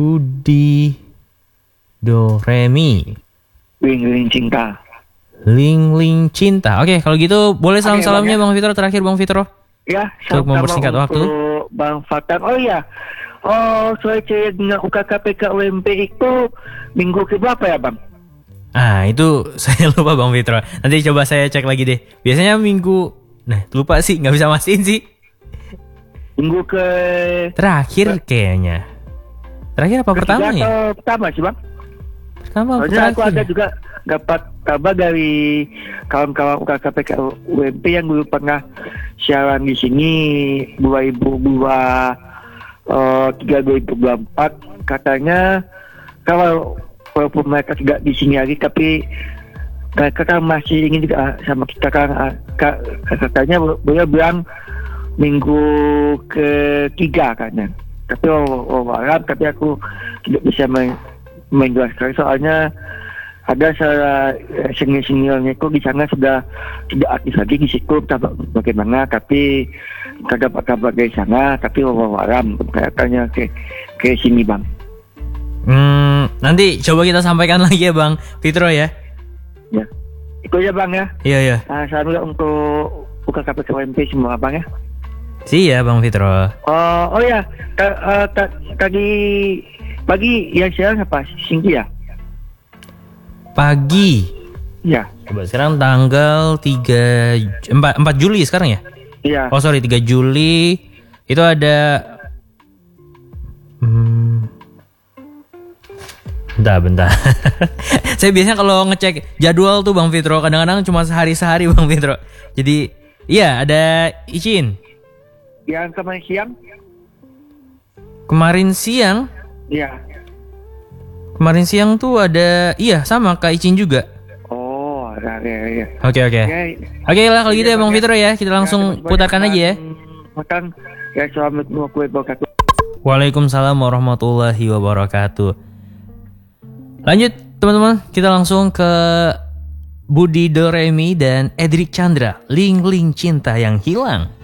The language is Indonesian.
Budi Doremi. Ling cinta. Ling cinta. Oke, kalau gitu boleh salam-salamnya Bang, Bang Fitro terakhir Bang Fitro. Ya, Untuk mempersingkat waktu. Bang Fatan. Oh iya. Oh, soal saya dengan UKKPK UMP itu minggu ke berapa ya, Bang? Ah, itu saya lupa Bang Fitro. Nanti coba saya cek lagi deh. Biasanya minggu, lupa sih, nggak bisa mastiin sih. Minggu ke Terakhir kayaknya. Terakhir apa pertama ya? Atau pertama sih, Bang? Pertama apa Soalnya aku terakhir? ada juga dapat kabar dari kawan-kawan UKKPK UMP yang dulu pernah siaran di sini 2023-2024, katanya kalau walaupun mereka tidak di sini lagi tapi mereka kan masih ingin juga sama kita kan, katanya boleh bilang minggu ketiga katanya. Tapi tapi aku tidak bisa menjelaskan soalnya ada salah senior-seniornya kok di sana sudah tidak aktif lagi di situ bagaimana, tapi tidak dapat kabar dari sana, tapi wawaram kayaknya ke sini, Bang. Nanti coba kita sampaikan lagi ya Bang Fitro ya. Ya, itu ya Bang ya. Iya. Salam untuk UKKPK UMP semua Bang ya. Iya Bang Fitro. Oh ya, tadi pagi yang siang apa? Singgi ya? Pagi. Iya. Coba sekarang tanggal 4 Juli sekarang ya? Iya. Oh sorry, 3 Juli. Itu ada Bentar. Saya biasanya kalau ngecek jadwal tuh Bang Fitro, kadang-kadang cuma sehari Bang Fitro. Jadi iya ada izin. Yang kemarin siang? Kemarin siang? Iya. Kemarin siang tuh ada, sama Kak Icin juga. Oh, ya. Oke. Oke lah kalau gitu ya Bang Fitro ya, kita langsung putarkan aja ya. Makan ya, assalamualaikum warahmatullahi wabarakatuh. Waalaikumsalam warahmatullahi wabarakatuh. Lanjut teman-teman, kita langsung ke Budi Doremi dan Edric Chandra, Ling cinta yang hilang.